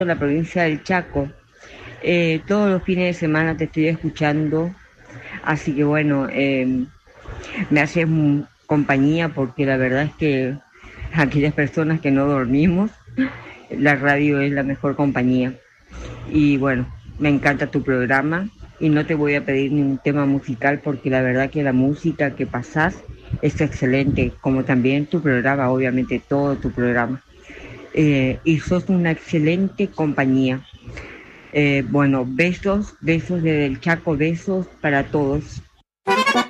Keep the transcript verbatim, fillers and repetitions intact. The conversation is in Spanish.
en la provincia del Chaco. Eh, todos los fines de semana te estoy escuchando, así que bueno, eh, me haces mm, compañía porque la verdad es que aquellas personas que no dormimos, la radio es la mejor compañía. Y bueno, me encanta tu programa y no te voy a pedir ningún tema musical porque la verdad que la música que pasás es excelente, como también tu programa, obviamente todo tu programa. Eh, y sos una excelente compañía. Eh, bueno, besos, besos desde el Chaco, besos para todos.